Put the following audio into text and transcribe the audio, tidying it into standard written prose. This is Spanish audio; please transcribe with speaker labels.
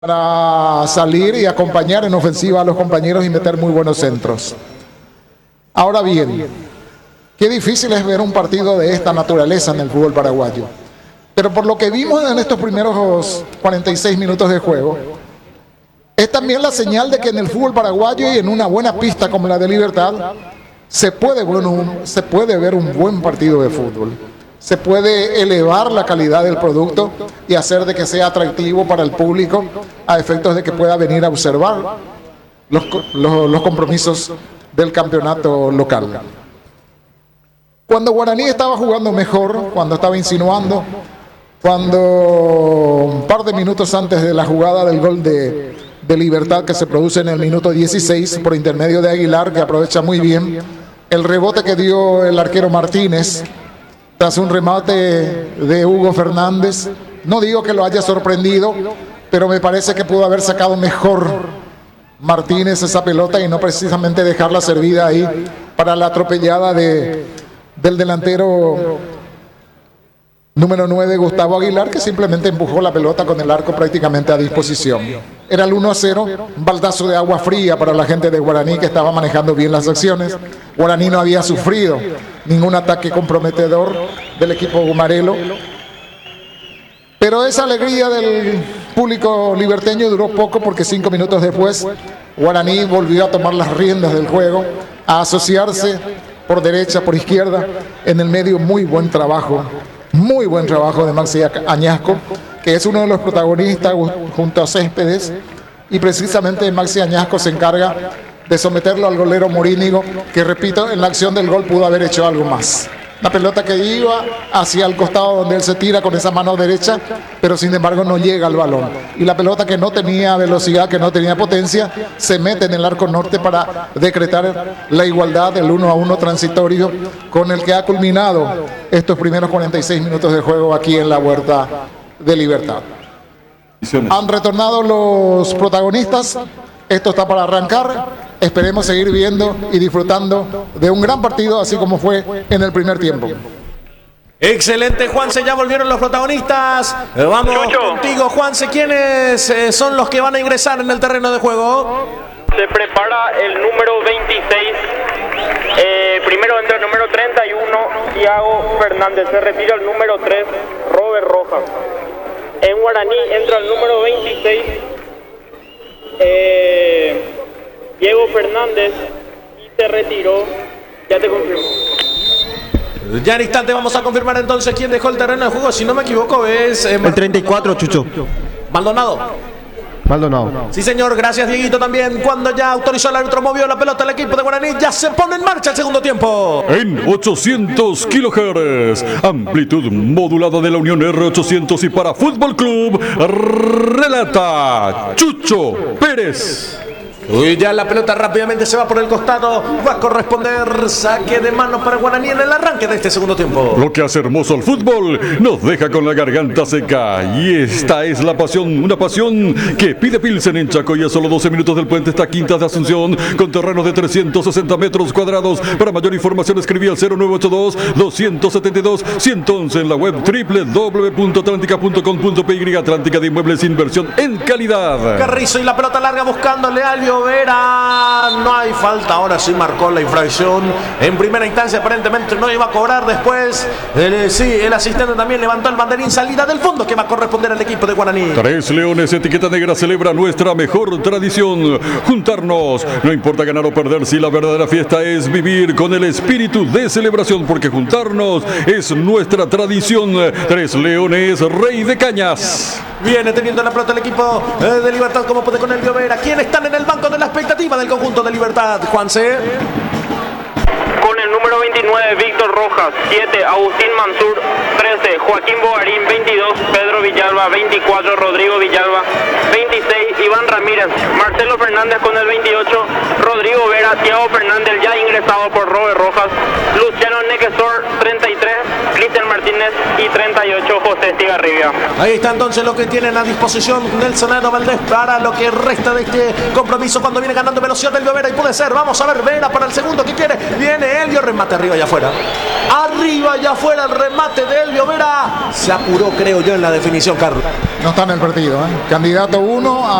Speaker 1: para salir y acompañar en ofensiva a los compañeros y meter muy buenos centros. Ahora bien, qué difícil es ver un partido de esta naturaleza en el fútbol paraguayo. Pero por lo que vimos en estos primeros 46 minutos de juego, es también la señal de que en el fútbol paraguayo y en una buena pista como la de Libertad, se puede ver un buen partido de fútbol. Se puede elevar la calidad del producto y hacer de que sea atractivo para el público a efectos de que pueda venir a observar los compromisos del campeonato local. Cuando Guaraní estaba jugando mejor, cuando estaba insinuando, cuando un par de minutos antes de la jugada del gol de Libertad que se produce en el minuto 16 por intermedio de Aguilar, que aprovecha muy bien el rebote que dio el arquero Martínez tras un remate de Hugo Fernández. No digo que lo haya sorprendido, pero me parece que pudo haber sacado mejor Martínez esa pelota y no precisamente dejarla servida ahí para la atropellada del delantero número 9, Gustavo Aguilar, que simplemente empujó la pelota con el arco prácticamente a disposición. Era el 1-0, un baldazo de agua fría para la gente de Guaraní, que estaba manejando bien las acciones. Guaraní no había sufrido ningún ataque comprometedor del equipo gumarelo. Pero esa alegría del público liberteño duró poco, porque 5 minutos después Guaraní volvió a tomar las riendas del juego, a asociarse por derecha, por izquierda, en el medio. Muy buen trabajo de Maxi Añasco, que es uno de los protagonistas junto a Céspedes, y precisamente Maxi Añasco se encarga de someterlo al golero Morínigo, que, repito, en la acción del gol pudo haber hecho algo más. La pelota que iba hacia el costado donde él se tira con esa mano derecha, pero sin embargo no llega al balón. Y la pelota, que no tenía velocidad, que no tenía potencia, se mete en el arco norte para decretar la igualdad del 1-1 transitorio con el que ha culminado estos primeros 46 minutos de juego aquí en la Huerta de Libertad. Han retornado los protagonistas. Esto está para arrancar. Esperemos seguir viendo y disfrutando de un gran partido, así como fue en el primer tiempo.
Speaker 2: Excelente, Juanse, ya volvieron los protagonistas. Vamos contigo, Juanse. ¿Quiénes son los que van a ingresar en el terreno de juego?
Speaker 3: Se prepara el número 26. Primero entra el número 31, Thiago Fernández. Se retira el número 3, Robert Rojas. En Guaraní entra el número 26, Diego Fernández, y se retiró. Ya te confirmo.
Speaker 2: Ya en instante vamos a confirmar entonces quién dejó el terreno de juego. Si no me equivoco es...
Speaker 4: el 34, Chucho.
Speaker 2: Maldonado. Sí, señor, gracias, Dieguito, también. Cuando ya autorizó el árbitro, movió la pelota el equipo de Guaraní, ya se pone en marcha el segundo tiempo.
Speaker 5: En 800 kHz, amplitud modulada de la Unión R800, y para Fútbol Club, relata Chucho Pérez.
Speaker 2: Uy, ya la pelota rápidamente se va por el costado. Va a corresponder saque de mano para Guaraní en el arranque de este segundo tiempo.
Speaker 5: Lo que hace hermoso el fútbol nos deja con la garganta seca. Y esta es la pasión, una pasión que pide Pilsen en Chaco. Y a solo 12 minutos del puente está Quintas de Asunción, con terrenos de 360 metros cuadrados. Para mayor información escribí al 0982-272-111 en la web www.atlantica.com.py. Atlántica de Inmuebles, inversión en calidad.
Speaker 2: Carrizo y la pelota larga buscándole a Vera. No hay falta, ahora sí marcó la infracción. En primera instancia aparentemente no iba a cobrar. Después el asistente también levantó el banderín. Salida del fondo que va a corresponder al equipo de Guaraní.
Speaker 5: 3 Leones, etiqueta negra, celebra nuestra mejor tradición: juntarnos. No importa ganar o perder, si la verdadera fiesta es vivir con el espíritu de celebración, porque juntarnos es nuestra tradición. 3 Leones, Rey de Cañas.
Speaker 2: Viene teniendo la pelota el equipo de Libertad, como puede con el Vera. ¿Quiénes están en el banco de la expectativa del conjunto de Libertad, Juanse?
Speaker 3: Con el número 29, Víctor Rojas. 7, Agustín Mansur. 13, Joaquín Bogarín. 22, Pedro Villalba. 24, Rodrigo Villalba. 26, Iván Ramírez. Marcelo Fernández con el 28, Rodrigo Vera. Thiago Fernández, ya ingresado por Robert Rojas. Luciano Nequesor, 33, Cristian Martínez Martínez y 38 José Estigarribia.
Speaker 2: Ahí está entonces lo que tienen a disposición Nelson Aero Valdés para lo que resta de este compromiso cuando viene ganando velocidad Elvio Vera y puede ser. Vamos a ver Vera para el segundo que quiere. Viene Elvio, remate arriba y afuera. Arriba y afuera el remate de Elvio Vera. Se apuró, creo yo, en la definición, Carlos.
Speaker 1: No está en el partido, ¿eh? Candidato 1 a